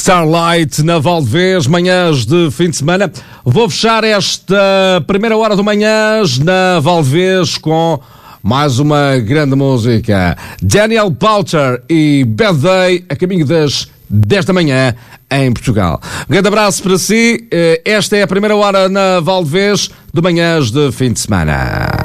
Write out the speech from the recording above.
Starlight na Valdevez, manhãs de fim de semana. Vou fechar esta primeira hora do manhãs na Valdevez com mais uma grande música. Daniel Powter e Bad Day, a caminho das 10 da manhã em Portugal. Um grande abraço para si. Esta é a primeira hora na Valdevez de manhãs de fim de semana.